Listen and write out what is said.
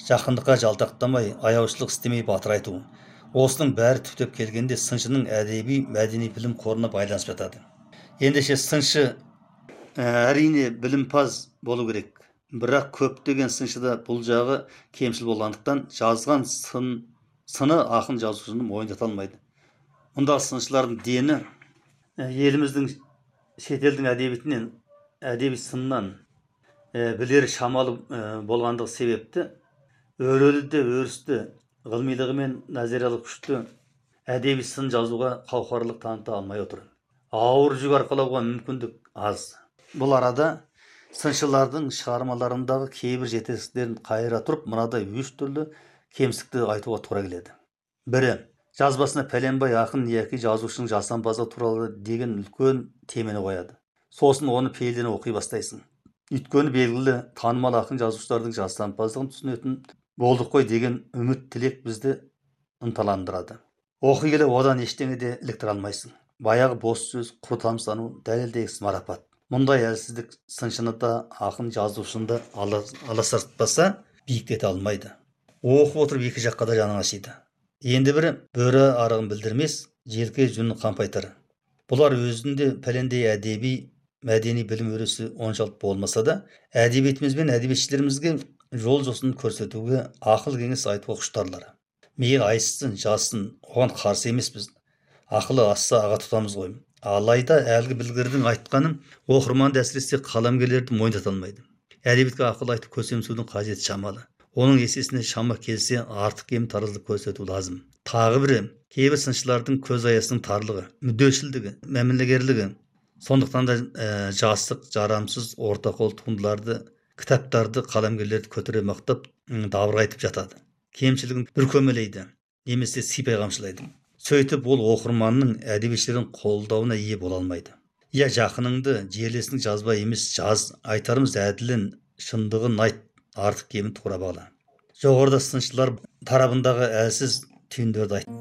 жақындыққа жалтақтамай, аяушылық істемей батыр айту. Осының бәрі түптеп келгенде сыншының әдеби мәдени білім қорына байланысып жатады. Ендеше сыншы әрине білімпаз болу керек. Бірақ көптеген сыншыда бұл жағы кемшіл болғандықтан жазған сыны ақын жазушыны мойындата алмайды. Мұндағы сыншылардың дені еліміздің шетелдің әдебиетінен, әдеби сыннан білері шамалы болғандығы себепті өрелі де өрісті, ғылымилығы мен назариялық күшті әдеби сын жазуға қауқарлық таныта алмай отыр. Ауыр жүк арқалауға мүмкіндік аз. Бұл арада сыншылардың шығармаларындағы кейбір жетістіктерін қайыра тұрып, мынадай 3 түрлі кемістікті айтуға тура келеді. Бірі, жазбасына пәленбай ақын яки жазушының жасампаздығы туралы деген үлкен темені қояды. Сосын оны пейілден оқи бастайсың. Өйткені белгілі танымал ақын жазушылардың жасампаздығын түсінетін болдық қой деген үміт тілек бізді ынталандырады. Оқи келе одан ештеңе де іліктіре алмайсың. Баяғы бос сөз, құр тамсану, дәлелдегісіз марапат. Мұндай әлсіздік сыншыны да ақын жазушыны да аласартпаса биіктете алмайды. Оқып отырып екі жаққа да жаның ашиды. Енді бірі бөрі арығын білдірмес, желке жүнін қампайтар. Бұлар өзінде пәлендей әдеби мәдени білім өресі оншалық болмаса да, әдебиетіміз бен әдебиетшілерімізге жол жосын көрсетуге ақыл кеңес айтуға құштарлары. Мейлі айссын, жассын, оған қарсы емеспіз. Ақылы асса аға тұтамыз ғой. Алайда әлгі білгірдің айтқанын оқырманды әсіресе қаламгерлерді мойындата алмайды. Әдебиетке ақыл айтып көсемсудің қажеті шамалы. Оның есесіне шама келсе артық кем таразылық көрсету лазым. Тағы бірі, кейбір сыншылардың көз аясының тарлығы, мүдделшілдігі, мәмілегерлігі. Сондықтан да жасық, жарамсыз, ортақол туындыларды, кітаптарды, қаламгерлерді көтере мақтап, даурға айтып жатады. Кемшілігін бүркемелейді, немесе сипай қамшылайды. Сөйтіп ол оқырманның әдебиетшілердің қолдауына ие бола алмайды. Я жақыныңды, жерлесің жазба емес жаз, айтарымыз әділін, шындығын айт, артық кемін тура бағла. Жоғарыда сыншылар тарабындағы әлсіз түйіндерді